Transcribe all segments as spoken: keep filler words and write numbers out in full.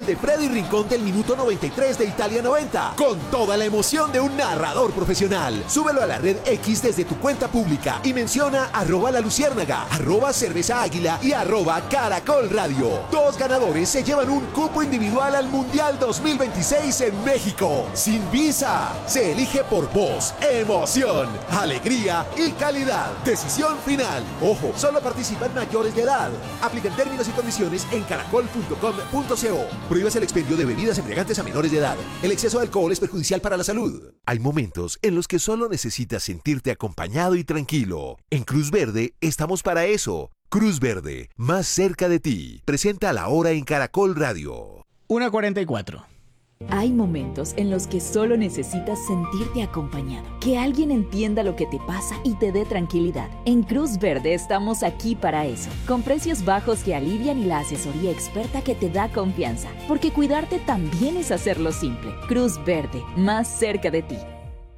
el de Freddy Rincón del minuto noventa y tres de Italia noventa, con toda la emoción de un narrador profesional. Súbelo a la red X desde tu cuenta pública y menciona arroba la luciérnaga, arroba cerveza águila y arroba caracol radio. Dos ganadores se llevan un cupo individual al Mundial dos mil veintiséis en México. Sin visa. Se elige por voz, emoción, alegría y calidad. Decisión final. Ojo, solo participan mayores de edad. Aplican términos y condiciones en caracol punto com punto co. Prohíbas el expendio de bebidas embriagantes a menores de edad. El exceso de alcohol es perjudicial para la salud. Hay momentos en los que solo necesitas sentirte acompañado y tranquilo. En Cruz Verde estamos para eso. Cruz Verde, más cerca de ti. Presenta la hora en Caracol Radio. una cuarenta y cuatro. Hay momentos en los que solo necesitas sentirte acompañado, que alguien entienda lo que te pasa y te dé tranquilidad. En Cruz Verde estamos aquí para eso, con precios bajos que alivian y la asesoría experta que te da confianza, porque cuidarte también es hacerlo simple. Cruz Verde, más cerca de ti.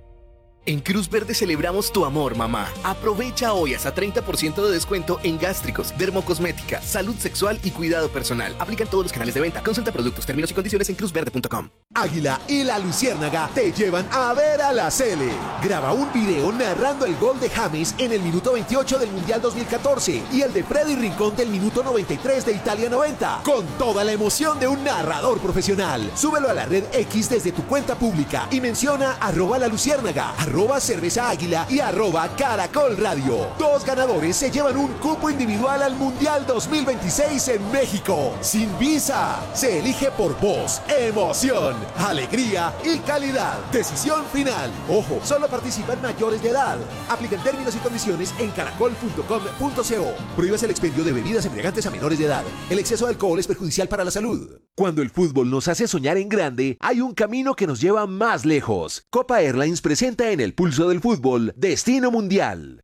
En Cruz Verde celebramos tu amor, mamá. Aprovecha hoy hasta treinta por ciento de descuento en gástricos, dermocosmética, salud sexual y cuidado personal. Aplican todos los canales de venta. Consulta productos, términos y condiciones en cruz verde punto com. Águila y la Luciérnaga te llevan a ver a la Sele. Graba un video narrando el gol de James en el minuto veintiocho del Mundial dos mil catorce y el de Freddy Rincón del minuto noventa y tres de Italia noventa, con toda la emoción de un narrador profesional. Súbelo a la red X desde tu cuenta pública y menciona arroba la Luciérnaga, arroba cerveza águila y arroba caracol radio. Dos ganadores se llevan un cupo individual al Mundial dos mil veintiséis en México. Sin visa. Se elige por voz, emoción, alegría y calidad. Decisión final. Ojo, solo participan mayores de edad. Aplican términos y condiciones en caracol punto com punto co. Prohíbas el expendio de bebidas embriagantes a menores de edad. El exceso de alcohol es perjudicial para la salud. Cuando el fútbol nos hace soñar en grande, hay un camino que nos lleva más lejos. Copa Airlines presenta en el pulso del fútbol Destino Mundial.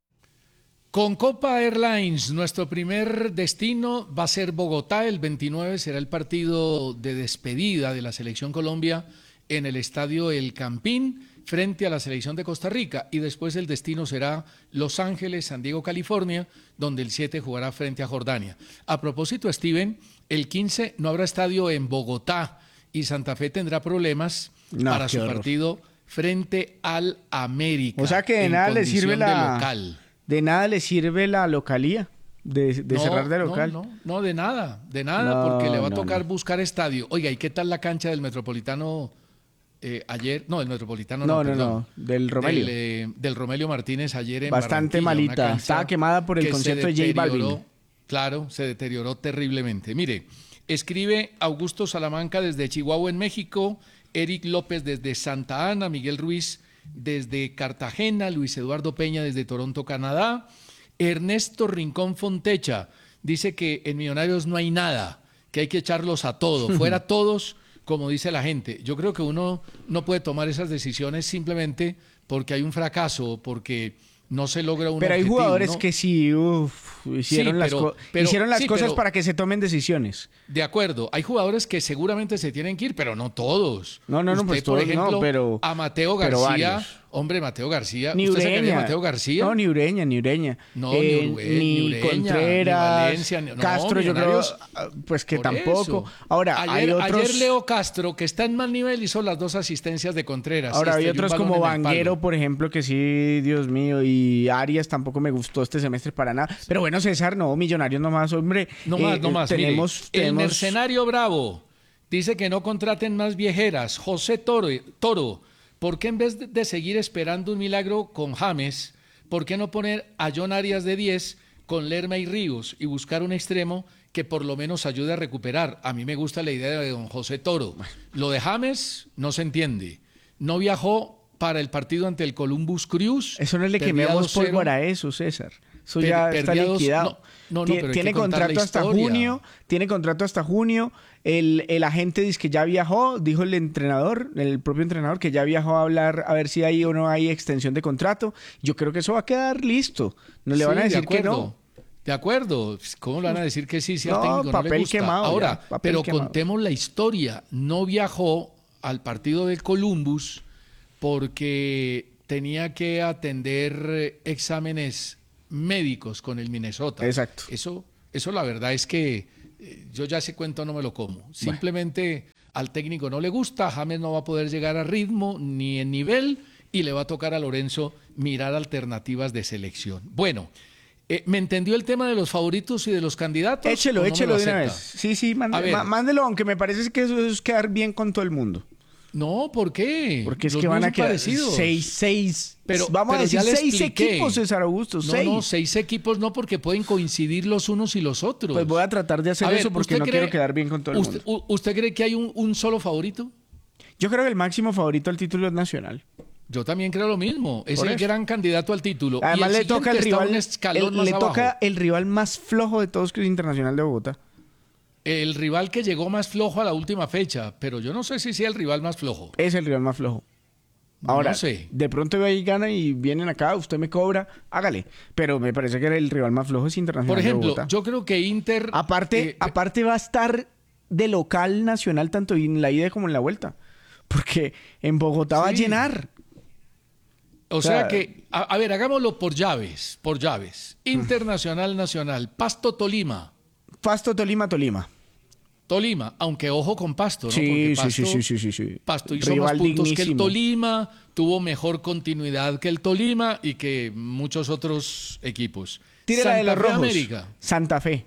Con Copa Airlines, nuestro primer destino va a ser Bogotá. El veintinueve será el partido de despedida de la Selección Colombia en el Estadio El Campín frente a la Selección de Costa Rica. Y después el destino será Los Ángeles, San Diego, California, donde el siete jugará frente a Jordania. A propósito, Steven, el quince no habrá estadio en Bogotá y Santa Fe tendrá problemas no, para su horror. partido frente al América. O sea que de nada le sirve la... local. De nada le sirve la localía, de, de no, cerrar de local. No, no, no, de nada, de nada, no, porque le va a tocar no, no. buscar estadio. Oiga, ¿y qué tal la cancha del Metropolitano eh, ayer? No, del Metropolitano no, no, no, perdón. no, del Romelio. Del, eh, del Romelio Martínez ayer en Bastante malita, estaba quemada por el concierto de J Balvin. Claro, se deterioró terriblemente. Mire, escribe Augusto Salamanca desde Chihuahua en México, Eric López desde Santa Ana, Miguel Ruiz desde Cartagena, Luis Eduardo Peña desde Toronto, Canadá. Ernesto Rincón Fontecha dice que en Millonarios no hay nada, que hay que echarlos a todos, fuera todos, como dice la gente. Yo creo que uno no puede tomar esas decisiones simplemente porque hay un fracaso, porque no se logra un Pero objetivo, hay jugadores ¿no? que sí, uf, hicieron sí, las, pero, co pero, hicieron las sí, cosas pero, para que se tomen decisiones. De acuerdo, hay jugadores que seguramente se tienen que ir, pero no todos. No, no, no, usted, pues por todos ejemplo, no, pero a Mateo pero García, varios. hombre, Mateo García. Ni ¿Usted Ureña. sacaría a Mateo García? No, ni Ureña, ni Ureña. No, eh, ni, Ure, ni, ni Ureña, Contreras, ni Valencia, ni, no, Castro, yo creo, pues que por tampoco. Eso. Ahora, ayer, hay otros... ayer Leo Castro, que está en mal nivel, hizo las dos asistencias de Contreras. Ahora, hay otros como Vanguero, palo. por ejemplo, que sí, Dios mío, y Arias tampoco me gustó este semestre para nada. Pero bueno, César, no, Millonarios nomás, hombre. No más, eh, no más. Tenemos, Mire, tenemos... El Mercenario Bravo dice que no contraten más viejeras. José Toro, Toro, ¿por qué en vez de seguir esperando un milagro con James, por qué no poner a John Arias de diez con Lerma y Ríos y buscar un extremo que por lo menos ayude a recuperar? A mí me gusta la idea de don José Toro. Lo de James no se entiende. No viajó para el partido ante el Columbus Crew. Eso no le quememos pólvora a eso, César. Eso Per, ya está liquidado. Dos, no, no, no, tiene contrato hasta junio, tiene contrato hasta junio. El, el agente dice que ya viajó, dijo el entrenador, el propio entrenador, que ya viajó a hablar a ver si hay o no hay extensión de contrato. Yo creo que eso va a quedar listo. No le sí, van a decir de que no. De acuerdo, ¿cómo le van a decir que sí si al no, técnico papel no le gusta? Quemado, Ahora, ya, pero quemado. Contemos la historia. No viajó al partido del Columbus porque tenía que atender exámenes médicos con el Minnesota. Exacto. Eso, eso la verdad es que eh, yo ya ese cuento no me lo como. Simplemente al técnico no le gusta, James no va a poder llegar a ritmo ni en nivel y le va a tocar a Lorenzo mirar alternativas de selección. Bueno, eh, ¿me entendió el tema de los favoritos y de los candidatos? Échelo, no échelo me de una acepta? vez. Sí, sí, mándelo, mándelo, aunque me parece que eso es quedar bien con todo el mundo. No, ¿por qué? Porque es Los que van a son quedar parecidos. seis, seis. Pero, vamos pero a decir ya le seis expliqué. equipos, César Augusto. No, seis. no, seis equipos no, porque pueden coincidir los unos y los otros. Pues voy a tratar de hacer A ver, eso porque ¿usted no cree- quiero quedar bien con todo el usted, mundo. u- ¿Usted cree que hay un, un solo favorito? Yo creo que el máximo favorito al título es Nacional. Yo también creo lo mismo. Es Por el eso. gran candidato al título. Además Y el le toca el siguiente está rival, un escalón el- más le abajo. toca el rival más flojo de todos, que es Internacional de Bogotá. El rival que llegó más flojo a la última fecha, pero yo no sé si sea el rival más flojo. Es el rival más flojo. Ahora, no sé. de pronto ahí gana y vienen acá, usted me cobra, hágale. Pero me parece que el rival más flojo es Internacional Por de ejemplo, Bogotá. yo creo que Inter... Aparte, eh, aparte va a estar de local Nacional tanto en la ida como en la vuelta. Porque en Bogotá va a Sí. llenar. O O sea, sea, que, a, a ver, hagámoslo por llaves, por llaves. Internacional, Nacional, Pasto, Tolima. Pasto, Tolima, Tolima. Tolima, aunque ojo con Pasto, ¿no? Sí, Porque sí, Pasto, sí, sí, sí, sí, sí. Pasto hizo Rival más puntos que el dignísimo. Tolima, tuvo mejor continuidad que el Tolima y que muchos otros equipos. Tire la de los Fe, rojos. América. Santa Fe.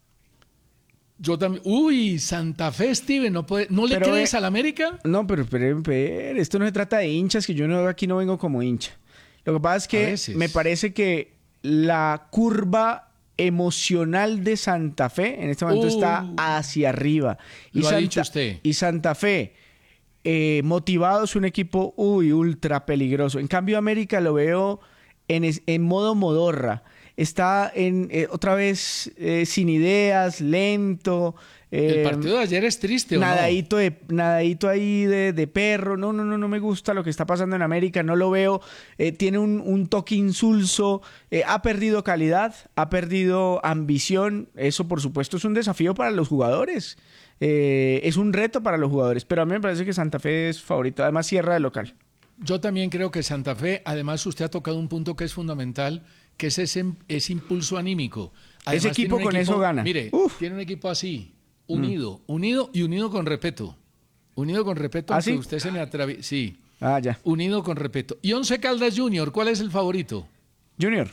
Yo también. Uy, Santa Fe, Steven, ¿no, puede, ¿no le Pero, crees eh, al América? No, pero espere, espere, esto no se trata de hinchas, que yo no, aquí no vengo como hincha. Lo que pasa es A que veces. me parece que la curva emocional de Santa Fe en este momento Uh, está hacia arriba. Y lo ha Santa, dicho usted. Y Santa Fe, eh, motivado, es un equipo, uy, ultra peligroso. En cambio, América lo veo en, es- en modo modorra. Está en eh, otra vez eh, sin ideas, lento. El eh, partido de ayer es triste, ¿o no? Nadadito, de, nadadito ahí de, de perro. No, no, no, no me gusta lo que está pasando en América. No lo veo. Eh, tiene un, un toque insulso. Eh, ha perdido calidad. Ha perdido ambición. Eso, por supuesto, es un desafío para los jugadores. Eh, es un reto para los jugadores. Pero a mí me parece que Santa Fe es favorito. Además, cierra de local. Yo también creo que Santa Fe, además usted ha tocado un punto que es fundamental, que es ese, ese impulso anímico. Además, Ese equipo tiene un con eso gana. Mire, Uf. tiene un equipo así, unido, unido y unido con respeto. Unido con respeto, ¿Ah, aunque sí? usted se me atraviesa. Sí, Ah, ya. unido con respeto. Y Once Caldas Junior, ¿cuál es el favorito? Junior.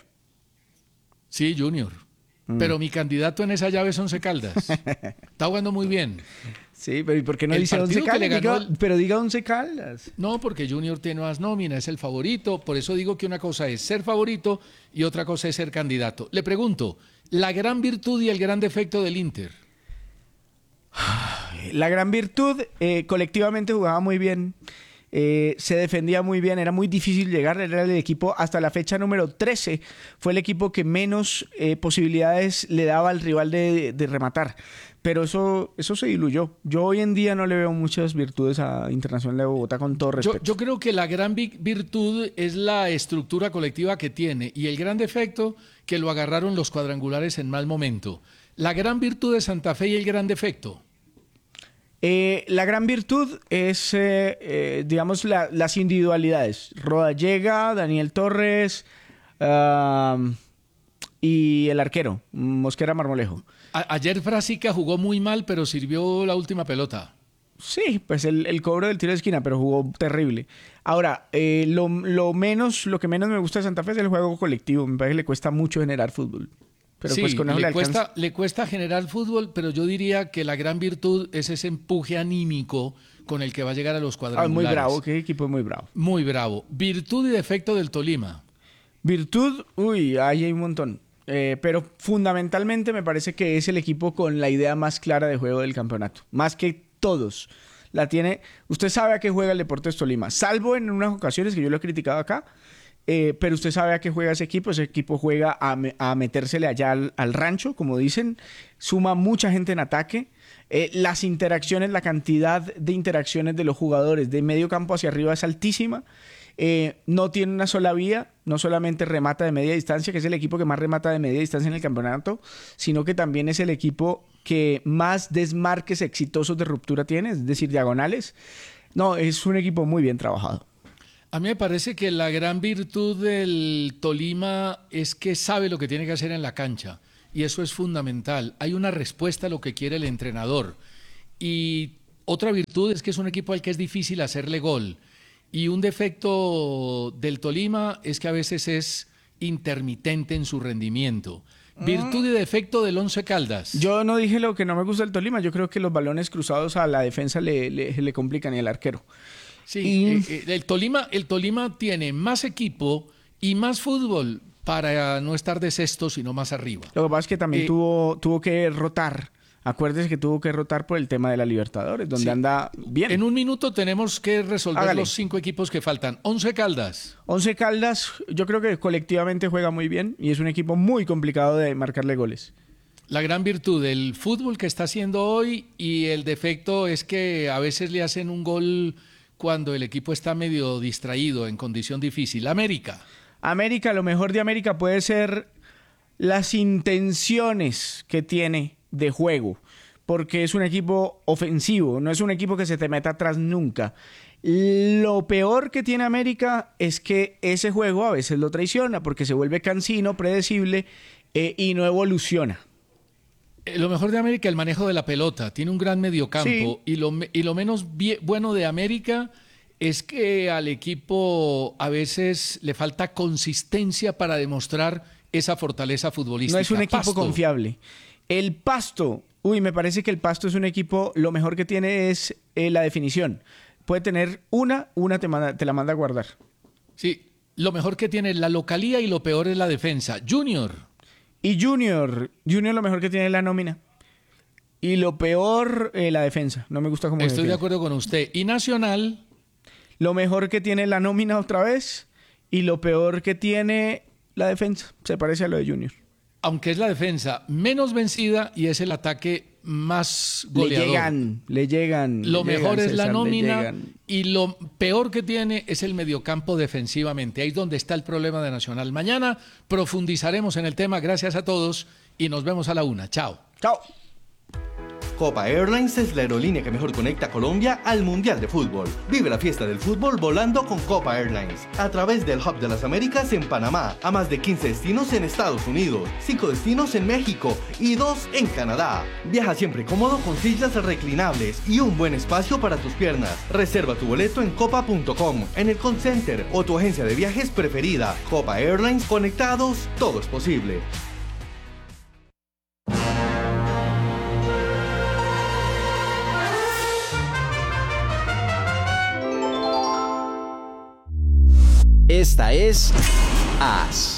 Sí, Junior. Mm. Pero mi candidato en esa llave es Once Caldas. Está jugando muy bien. Sí, pero ¿y por qué no El dice partido Once que le Caldas? ganó Diga- el- Pero diga Once Caldas. No, porque Junior tiene más nómina, es el favorito. Por eso digo que una cosa es ser favorito y otra cosa es ser candidato. Le pregunto, la gran virtud y el gran defecto del Inter. La gran virtud, eh, colectivamente jugaba muy bien, eh, se defendía muy bien, era muy difícil llegar, era el equipo hasta la fecha número trece, fue el equipo que menos eh, posibilidades le daba al rival de, de rematar, pero eso, eso se diluyó. Yo hoy en día no le veo muchas virtudes a Internacional de Bogotá, con todo Yo, respeto. yo creo que la gran vi- virtud es la estructura colectiva que tiene y el gran defecto que lo agarraron los cuadrangulares en mal momento. La gran virtud de Santa Fe y el gran defecto. Eh, la gran virtud es, eh, eh, digamos, la- las individualidades. Rodallega, Daniel Torres ah, y el arquero, Mosquera Marmolejo. A- ayer Frasica jugó muy mal, pero sirvió la última pelota. Sí, pues el, el cobro del tiro de esquina, pero jugó terrible. Ahora, eh, lo, lo menos, lo que menos me gusta de Santa Fe es el juego colectivo. Me parece que le cuesta mucho generar fútbol. Pero sí, pues con eso le, le, alcanza. cuesta, le cuesta generar fútbol, pero yo diría que la gran virtud es ese empuje anímico con el que va a llegar a los Ah, cuadrangulares. muy bravo, qué equipo muy bravo. Muy bravo. Virtud y defecto del Tolima. Virtud, uy, ahí hay un montón. Eh, pero fundamentalmente me parece que es el equipo con la idea más clara de juego del campeonato. Más que todos. La tiene. Usted sabe a qué juega el Deportes Tolima, salvo en unas ocasiones que yo lo he criticado acá. Eh, pero usted sabe a qué juega ese equipo. Ese equipo juega a, me- a metérsele allá al, al rancho, como dicen. Suma mucha gente en ataque. Eh, las interacciones, la cantidad de interacciones de los jugadores de medio campo hacia arriba es altísima. Eh, no tiene una sola vía, no solamente remata de media distancia, que es el equipo que más remata de media distancia en el campeonato, sino que también es el equipo que más desmarques exitosos de ruptura tiene, es decir, diagonales. No, es un equipo muy bien trabajado. A mí me parece que la gran virtud del Tolima es que sabe lo que tiene que hacer en la cancha y eso es fundamental. Hay una respuesta a lo que quiere el entrenador y otra virtud es que es un equipo al que es difícil hacerle gol. Y un defecto del Tolima es que a veces es intermitente en su rendimiento. Virtud y defecto del Once Caldas. Yo no dije lo que no me gusta del Tolima. Yo creo que los balones cruzados a la defensa le, le, le complican y al arquero. Sí, y... eh, el, Tolima, el Tolima tiene más equipo y más fútbol para no estar de sexto, sino más arriba. Lo que pasa es que también eh, tuvo, tuvo que rotar. Acuérdese que tuvo que rotar por el tema de la Libertadores, donde sí. anda bien. En un minuto tenemos que resolver Hágale. los cinco equipos que faltan. Once Caldas. Once Caldas, yo creo que colectivamente juega muy bien y es un equipo muy complicado de marcarle goles. La gran virtud del fútbol que está haciendo hoy y el defecto es que a veces le hacen un gol cuando el equipo está medio distraído, en condición difícil. América. América, lo mejor de América puede ser las intenciones que tiene de juego, porque es un equipo ofensivo, no es un equipo que se te meta atrás nunca. Lo peor que tiene América es que ese juego a veces lo traiciona, porque se vuelve cansino, predecible eh, y no evoluciona. Lo mejor de América, el manejo de la pelota, tiene un gran mediocampo, sí. y, lo, y lo menos bien, bueno de América es que al equipo a veces le falta consistencia para demostrar esa fortaleza futbolística. No es un equipo Pasto. confiable. El Pasto, uy, me parece que el Pasto es un equipo, lo mejor que tiene es eh, la definición. Puede tener una, una te, manda, te la manda a guardar. Sí, lo mejor que tiene es la localía y lo peor es la defensa. Junior. Y Junior, Junior lo mejor que tiene es la nómina. Y lo peor, eh, la defensa. No me gusta cómo Estoy defiende. de acuerdo con usted. Y Nacional. Lo mejor que tiene es la nómina otra vez. Y lo peor que tiene la defensa. Se parece a lo de Junior. Aunque es la defensa menos vencida y es el ataque más goleador. Le llegan, le llegan. Lo le mejor llegan, es César, la nómina y lo peor que tiene es el mediocampo defensivamente. Ahí es donde está el problema de Nacional. Mañana profundizaremos en el tema. Gracias a todos y nos vemos a la una. Chao. Chao. Copa Airlines es la aerolínea que mejor conecta a Colombia al Mundial de Fútbol. Vive la fiesta del fútbol volando con Copa Airlines. A través del Hub de las Américas en Panamá, a más de quince destinos en Estados Unidos, cinco destinos en México y dos en Canadá. Viaja siempre cómodo con sillas reclinables y un buen espacio para tus piernas. Reserva tu boleto en copa punto com, en el call center o tu agencia de viajes preferida. Copa Airlines, conectados, todo es posible. Esta es AS.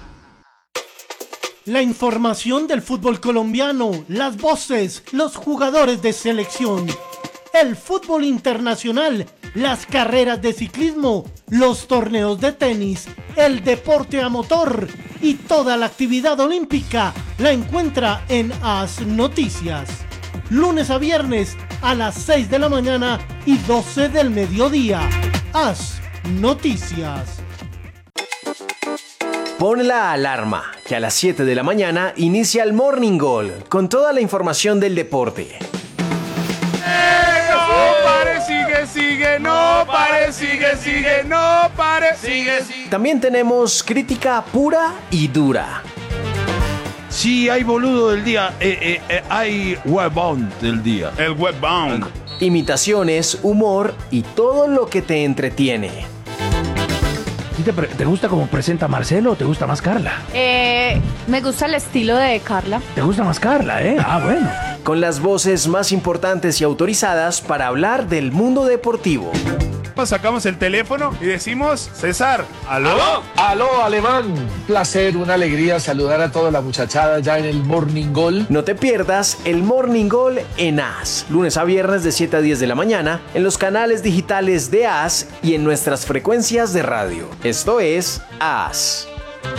La información del fútbol colombiano, las voces, los jugadores de selección, el fútbol internacional, las carreras de ciclismo, los torneos de tenis, el deporte a motor y toda la actividad olímpica la encuentra en AS Noticias. Lunes a viernes a las seis de la mañana y doce del mediodía. AS Noticias. Pon la alarma, que a las siete de la mañana inicia el Morning Goal, con toda la información del deporte. ¡Eh, no pare, sigue, sigue, no pare, sigue, sigue, no pare, sigue, sigue! También tenemos crítica pura y dura. Sí, hay boludo del día, eh, eh, eh, hay webbound del día. El webbound. Imitaciones, humor y todo lo que te entretiene. ¿Te, ¿Te gusta cómo presenta Marcelo o te gusta más Carla? Eh, me gusta el estilo de Carla. ¿Te gusta más Carla, eh? Ah, bueno. Con las voces más importantes y autorizadas para hablar del mundo deportivo. Sacamos el teléfono y decimos, César, ¿aló? ¿Aló? Aló, Alemán. Placer, una alegría saludar a toda la muchachada ya en el Morning Goal. No te pierdas el Morning Goal en AS, lunes a viernes de siete a diez de la mañana, en los canales digitales de AS y en nuestras frecuencias de radio. Esto es AS.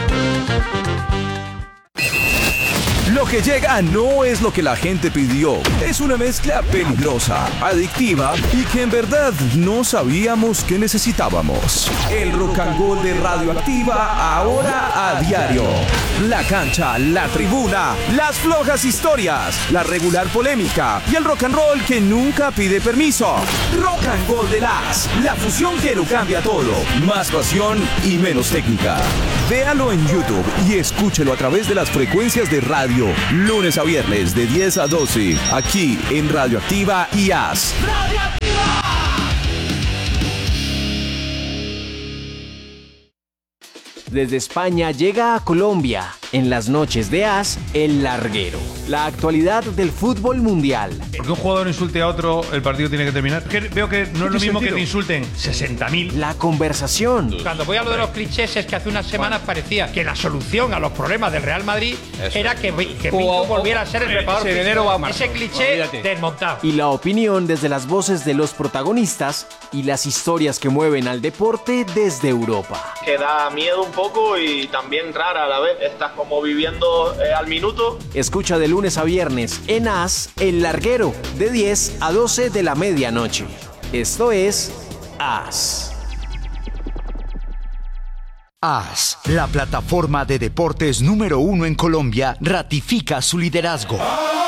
Lo que llega no es lo que la gente pidió. Es una mezcla peligrosa, adictiva y que en verdad no sabíamos que necesitábamos. El Rock and Roll de Radioactiva, ahora a diario. La cancha, la tribuna, las flojas historias, la regular polémica y el rock and roll que nunca pide permiso. Rock and Gold de las, la fusión que lo cambia todo. Más pasión y menos técnica. Véalo en YouTube y escúchelo a través de las frecuencias de radio. Lunes a viernes de diez a doce, aquí en Radioactiva y AS. Desde España llega a Colombia, en las noches de AS, El Larguero. La actualidad del fútbol mundial. Porque un jugador insulte a otro, el partido tiene que terminar. Que veo que no es lo mismo que te insulten sesenta mil. La conversación. Cuando voy a lo de los clichés es que hace unas semanas parecía que la solución a los problemas del Real Madrid Eso. era que, que Pinto volviera a ser el preparador físico. Ese cliché Olvídate. desmontado. Y la opinión desde las voces de los protagonistas y las historias que mueven al deporte desde Europa. Que da miedo un poco y también rara a la vez. Estás como viviendo eh, al minuto. Escucha de lunes a viernes en AS, El Larguero, de diez a doce de la medianoche. Esto es AS. AS, la plataforma de deportes número uno en Colombia, ratifica su liderazgo.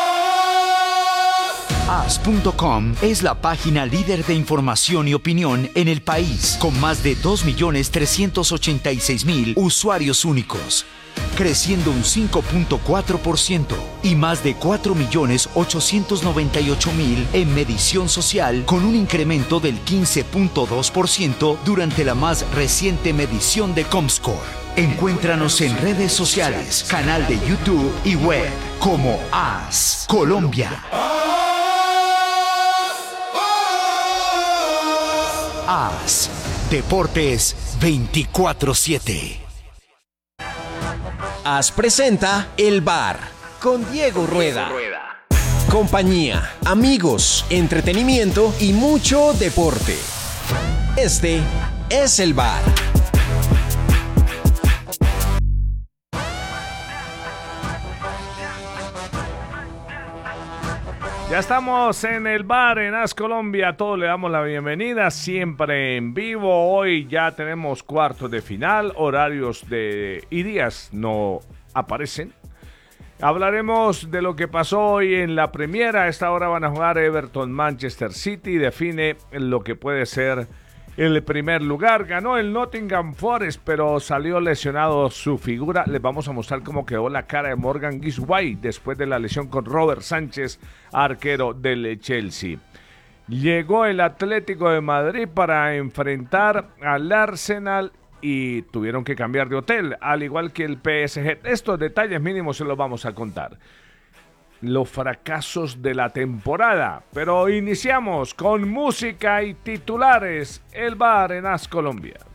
as punto com es la página líder de información y opinión en el país, con más de dos millones trescientos ochenta y seis mil usuarios únicos, creciendo un cinco punto cuatro por ciento y más de cuatro millones ochocientos noventa y ocho mil en medición social, con un incremento del quince punto dos por ciento durante la más reciente medición de Comscore. Encuéntranos en redes sociales, canal de YouTube y web como AS Colombia. AS, Deportes veinticuatro siete. AS presenta El Bar con Diego Rueda. Compañía, amigos, entretenimiento y mucho deporte. Este es El Bar. Ya estamos en El Bar en AS Colombia, a todos le damos la bienvenida, siempre en vivo. Hoy ya tenemos cuartos de final, horarios de y días no aparecen. Hablaremos de lo que pasó hoy en la Premier. A esta hora van a jugar Everton Manchester City, define lo que puede ser el primer lugar. Ganó el Nottingham Forest, pero salió lesionado su figura. Les vamos a mostrar cómo quedó la cara de Morgan Gisway después de la lesión con Robert Sánchez, arquero del Chelsea. Llegó el Atlético de Madrid para enfrentar al Arsenal y tuvieron que cambiar de hotel, al igual que el P S G. Estos detalles mínimos se los vamos a contar. Los fracasos de la temporada. Pero iniciamos con música y titulares. El Bar en AS Colombia.